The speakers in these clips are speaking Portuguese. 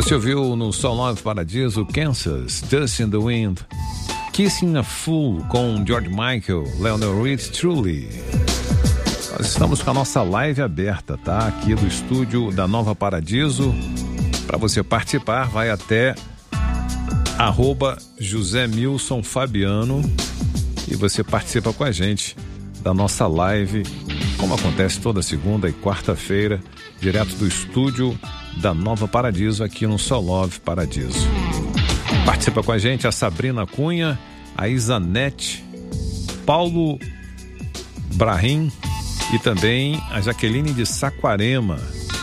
Você ouviu no Soul Love Paradiso, Kansas, Dust in the Wind, Kissing a Fool com George Michael, Leonard Rich, Truly. Nós estamos com a nossa live aberta, tá? Aqui do estúdio da Nova Paradiso. Para você participar, vai até @José Milson Fabiano e você participa com a gente da nossa live, como acontece toda segunda e quarta-feira, direto do estúdio da Nova Paradiso, aqui no Soul Love Paradiso. Participa com a gente a Sabrina Cunha, a Isanete, Paulo Brahim e também a Jaqueline de Saquarema.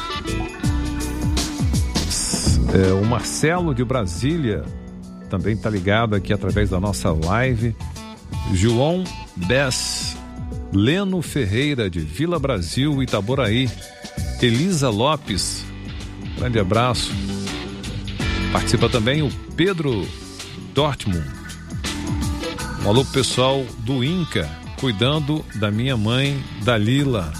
O Marcelo de Brasília também está ligado aqui através da nossa live. João Bess, Leno Ferreira de Vila Brasil, Itaboraí, Elisa Lopes, grande abraço. Participa também o Pedro Dortmund. Um alô pessoal do Inca, cuidando da minha mãe, Dalila.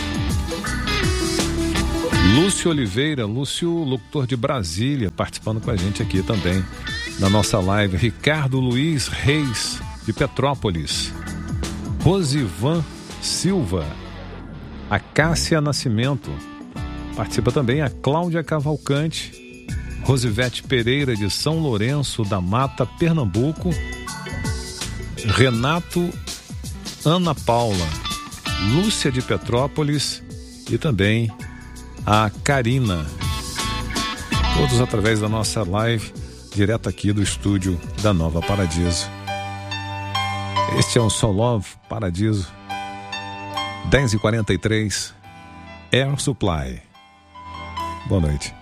Lúcio Oliveira, Lúcio, locutor de Brasília, participando com a gente aqui também na nossa live. Ricardo Luiz Reis, de Petrópolis. Rosivan Silva, a Cássia Nascimento. Participa também a Cláudia Cavalcante, Rosivete Pereira de São Lourenço da Mata, Pernambuco, Renato, Ana Paula, Lúcia de Petrópolis e também a Karina. Todos através da nossa live, direto aqui do estúdio da Nova Paradiso. Este é o Soul Love Paradiso, 10h43, Air Supply. Boa noite.